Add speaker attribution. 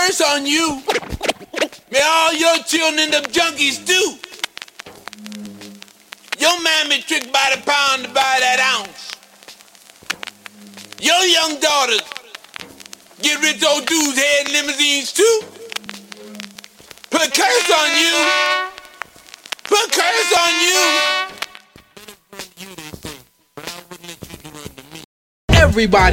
Speaker 1: curse on you. May all your children end up junkies too. Your mammy tricked by the pound to buy that ounce. Your young daughters get rich old dudes head in limousines too. Put a curse on you. Put a curse on you. Everybody.